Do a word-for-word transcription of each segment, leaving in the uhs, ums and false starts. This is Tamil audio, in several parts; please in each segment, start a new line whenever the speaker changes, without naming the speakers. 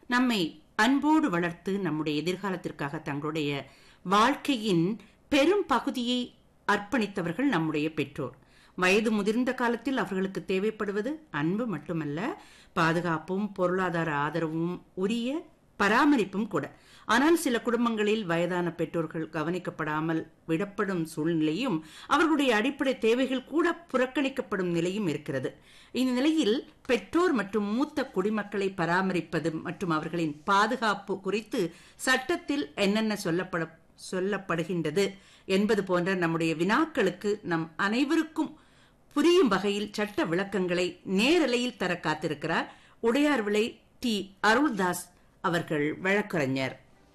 நம்மை அன்போடு வளர்த்து நம்முடைய எதிர்காலத்திற்காக தங்களுடைய வாழ்க்கையின் பெரும் பகுதியை அர்ப்பணித்தவர்கள் நம்முடைய பெற்றோர். வயது முதிர்ந்த காலத்தில் அவர்களுக்கு தேவைப்படுவது அன்பு மட்டுமல்ல, பாதுகாப்பும் பொருளாதார ஆதரவும் உரிய பராமரிப்பும் கூட. ஆனால் சில குடும்பங்களில் வயதான பெற்றோர்கள் கவனிக்கப்படாமல் விடப்படும் சூழ்நிலையும் அவர்களுடைய அடிப்படை தேவைகள் கூட புறக்கணிக்கப்படும் நிலையும் இருக்கிறது. இந்த நிலையில் பெற்றோர் மற்றும் மூத்த குடிமக்களை பராமரிப்பது மற்றும் அவர்களின் பாதுகாப்பு குறித்து சட்டத்தில் என்னென்ன சொல்லப்பட சொல்லப்படுகின்றது என்பது போன்ற நம்முடைய வினாக்களுக்கு நம் அனைவருக்கும் புரியும் வகையில் சட்ட விளக்கங்களை நேரலையில் தர காத்திருக்கிறார் உடையார்விளை டி அருள்தாஸ் அவர்கள், வழக்கறிஞர்.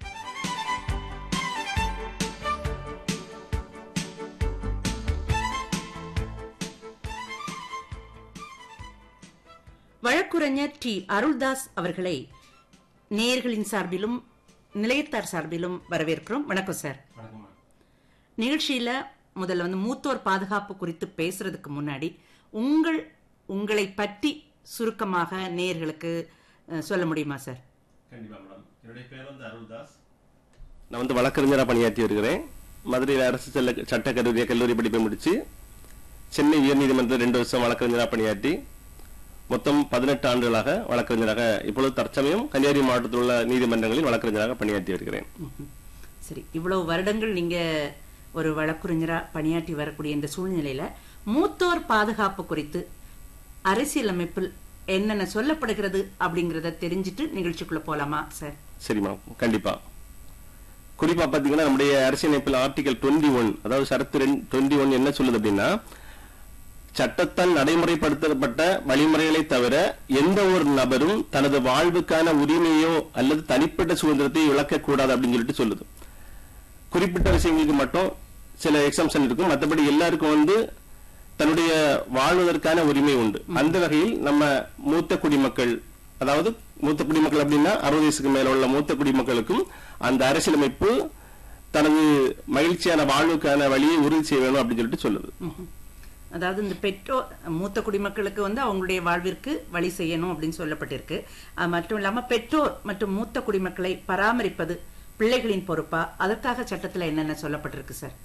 வழக்குரைஞர் டி அருள்தாஸ் அவர்களை நேயர்களின் சார்பிலும் நிலையத்தார் சார்பிலும் வரவேற்கிறோம். வணக்கம் சார். நிகழ்ச்சியில முதல்ல வந்து மூத்தோர் பாதுகாப்பு குறித்து பேசுறதுக்கு முன்னாடி உங்கள் உங்களை பற்றி சுருக்கமாக நேயர்களுக்கு சொல்ல முடியுமா சார்?
கண்டிப்பா மேடம். என்னுடைய பேர் வந்து அருள்தாஸ். நான் வந்து வழக்கறிஞராக பணியாற்றி வருகிறேன். மதுரையில் அரசு சட்ட கல்லூரிய கல்லூரி படிப்பை முடிச்சு சென்னை உயர்நீதிமன்றம் ரெண்டு வருஷம் வழக்கறிஞராக பணியாற்றி மொத்தம் பதினெட்டு ஆண்டுகளாக வழக்கறிஞராக இப்பொழுது தற்சமயம் கன்னியாகுமரி மாவட்டத்தில் உள்ள நீதிமன்றங்களில் வழக்கறிஞராக பணியாற்றி வருகிறேன்.
சரி, இவ்வளவு வருடங்கள் நீங்க ஒரு வழக்கறிஞரா பணியாற்றி வரக்கூடிய இந்த சூழ்நிலையில மூத்தோர் பாதுகாப்பு குறித்து அரசியலமைப்பில் என்னென்ன சொல்லப்படுகிறது அப்படிங்கறத தெரிஞ்சிட்டு நிகழ்ச்சிக்குள்ள போலாமா சார்?
சரி மேம், கண்டிப்பா. குறிப்பா பாத்தீங்கன்னா நம்முடைய அரசியலமைப்பில் ஆர்டிகல் டுவெண்ட்டி ஒன் அதாவது சரத்து டுவெண்ட்டி ஒன் என்ன சொல்லுது அப்படின்னா, சட்டத்தால் நடைமுறைப்படுத்தப்பட்ட வழிமுறைகளை தவிர எந்த ஒரு நபரும் தனது வாழ்வுக்கான உரிமையோ அல்லது தனிப்பட்ட சுதந்திரத்தை இழக்கக்கூடாது அப்படின்னு சொல்லிட்டு சொல்லுது. குறிப்பிட்ட விஷயங்களுக்கு மட்டும் சில எக்ஸம்ஷன் இருக்கும், மற்றபடி எல்லாருக்கும் வந்து தன்னுடைய வாழ்வதற்கான உரிமை உண்டு. அந்த வகையில் நம்ம மூத்த குடிமக்கள், அதாவது மூத்த குடிமக்கள் அப்படின்னா அறுபது வயசுக்கு மேல உள்ள மூத்த குடிமக்களுக்கும் அந்த அரசியலமைப்பு தனது மகிழ்ச்சியான வாழ்வுக்கான வழியை உறுதி செய்ய வேணும் அப்படின்னு சொல்லிட்டு சொல்லுது.
அதாவது இந்த பெற்றோர் மூத்த குடிமக்களுக்கு வந்து அவங்களுடைய வாழ்விற்கு வழி செய்யணும் அப்படின்னு சொல்லப்பட்டிருக்கு. அது மட்டும் இல்லாம பெற்றோர் மற்றும் மூத்த குடிமக்களை பராமரிப்பது பிள்ளைகளின் பொறுப்பா? அதற்காக சட்டத்துல என்னென்ன சொல்லப்பட்டிருக்கு சார்?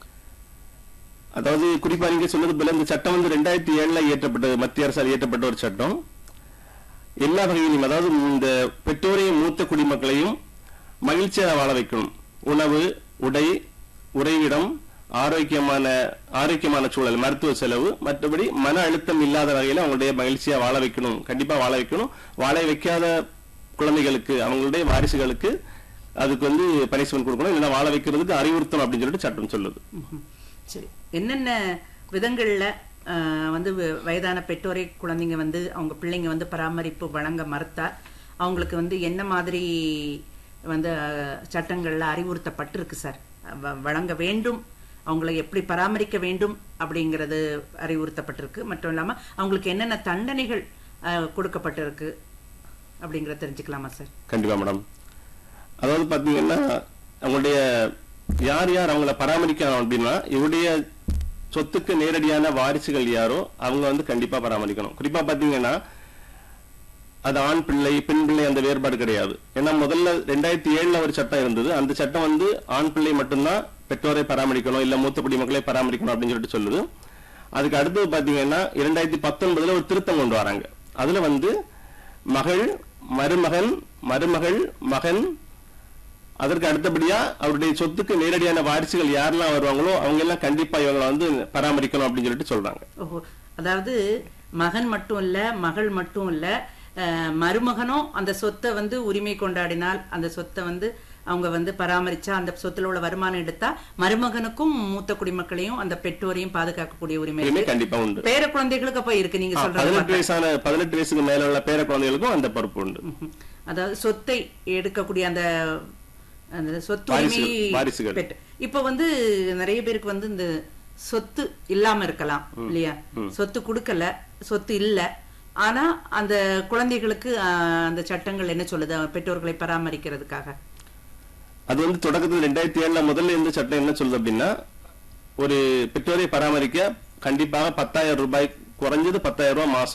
அதாவது குறிப்பா நீங்க சொன்னது போல இந்த சட்டம் வந்து ரெண்டாயிரத்தி ஏழுல இயற்றப்பட்டது, மத்திய அரசால் இயற்றப்பட்ட ஒரு சட்டம். எல்லா வகையிலும் அதாவது இந்த பெற்றோரையும் மூத்த குடிமக்களையும் மகிழ்ச்சியாக வாழ வைக்கணும். உணவு, உடை, உறைவிடம், ஆரோக்கியமான ஆரோக்கியமான சூழல், மருத்துவ செலவு, மற்றபடி மன அழுத்தம் இல்லாத வகையில அவங்களுடைய மகிழ்ச்சியா வாழ வைக்கணும். கண்டிப்பா வாழ வைக்கணும். வாழ வைக்காத குழந்தைகளுக்கு, அவங்களுடைய வாரிசுகளுக்கு அதுக்கு வந்து பனிஷ்மெண்ட் கொடுக்கணும், இல்லைன்னா வாழ வைக்கிறதுக்கு அறிவுறுத்தணும் அப்படின்னு சொல்லிட்டு சட்டம் சொல்லுது.
சரி, என்னென்ன விதங்கள்ல வந்து வயதான பெற்றோரை குழந்தைங்க வந்து அவங்க பிள்ளைங்க வந்து பராமரிப்பு வழங்க மறுத்தால் அவங்களுக்கு வந்து என்ன மாதிரி வந்து சட்டங்கள்ல அறிவுறுத்தப்பட்டிருக்கு சார்? வழங்க வேண்டும், அவங்களை எப்படி பராமரிக்க வேண்டும் அப்படிங்கறது அறிவுறுத்தப்பட்டிருக்கு. மட்டும் இல்லாம அவங்களுக்கு என்னென்ன தண்டனைகள் கொடுக்கப்பட்டிருக்கு அப்படிங்கறத தெரிஞ்சுக்கலாமா சார்?
கண்டிப்பா மேடம். அதாவது பாத்தீங்கன்னா அவங்களுடைய யார் யார் அவங்கள பராமரிக்கணும் அப்படின்னா, இவருடைய சொத்துக்கு நேரடியான வாரிசுகள் யாரோ அவங்க வந்து கண்டிப்பா பராமரிக்கணும். குறிப்பா பாத்தீங்கன்னா அது ஆண் பிள்ளை பெண் பிள்ளை அந்த வேறுபாடு கிடையாது. ஏன்னா முதல்ல ரெண்டாயிரத்தி ஏழுல ஒரு சட்டம் இருந்தது. அந்த சட்டம் வந்து ஆண் பிள்ளை மட்டும்தான் பெற்றோரை பராமரிக்கணும், இல்ல மூத்த குடிமக்களை பராமரிக்கணும் அப்படின்னு சொல்லிட்டு சொல்லுது. அதுக்கு அடுத்தது பாத்தீங்கன்னா இரண்டாயிரத்தி பத்தொன்பதுல ஒரு திருத்தம் கொண்டு வராங்க. அதுல வந்து மகள், மருமகன், மருமகள், மகன், அதற்கு அடுத்தபடியா அவருடைய சொத்துக்கு நேரடியான வாரிசுகள் யாரெல்லாம் வருவாங்களோ அவங்க எல்லாம் கண்டிப்பா இவங்களை வந்து பராமரிக்கணும் அப்படின்னு சொல்லிட்டு சொல்றாங்க.
ஓஹோ, அதாவது மகன் மட்டும் இல்ல, மகள் மட்டும் இல்ல, மருமகனும் அந்த சொத்தை வந்து உரிமை கொண்டாடினால் அந்த சொத்தை வந்து அவங்க வந்து பராமரிச்சா அந்த சொத்துல உள்ள வருமானம் எடுத்தா மருமகனுக்கும் மூத்த குடிமக்களையும் அந்த பெற்றோரையும் பாதுகாக்கக்கூடிய உரிமை
கண்டிப்பா உண்டு.
பேர குழந்தைகளுக்கு அப்ப இருக்கு. நீங்க சொல்றது
பதினெட்டு வயசான பதினெட்டு வயசுக்கு மேல உள்ள பேர குழந்தைகளுக்கும் அந்த பொறுப்பு உண்டு.
அதாவது சொத்தை எடுக்கக்கூடிய அந்த அந்த சொத்து
வாரிசுகள்.
இப்ப வந்து நிறைய பேருக்கு வந்து இந்த சொத்து இல்லாம இருக்கலாம் இல்லையா? சொத்து கொடுக்கல, சொத்து இல்ல, ஆனா அந்த குழந்தைகளுக்கு அந்த சட்டங்கள் என்ன சொல்லுது பெற்றோர்களை பராமரிக்கிறதுக்காக?
அது வந்து தொடக்கத்தில் ரெண்டாயிரத்தி ஏழுல முதல்ல இந்த சட்டம் என்ன சொல்லுது அப்படின்னா, ஒரு பெற்றோரை பராமரிக்க கண்டிப்பாக பத்தாயிரம் ரூபாய், குறைஞ்சது பத்தாயிரம் ரூபாய் மாசம்